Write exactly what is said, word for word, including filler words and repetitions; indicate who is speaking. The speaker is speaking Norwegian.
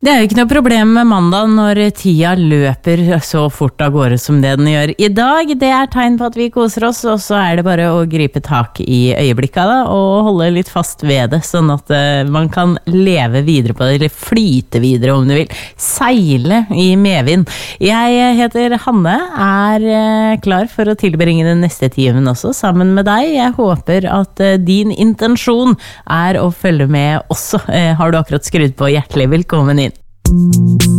Speaker 1: Det er jo ikke noe problem med mandag når tida løper så fort av gårde som det den gjør i dag. Det er tegn på at vi koser oss, og så er det bare å gripe tak i øyeblikket da, og holde litt fast ved det, sånn at uh, man kan leve videre på det, eller flyte videre om du vil. Seile i medvind. Jeg heter Hanne, er uh, klar for å tilbringe den neste timen også sammen med deg. Jeg håper at uh, din intensjon er å følge med også. Uh, har du akkurat skrudd på, hjertelig velkommen inn.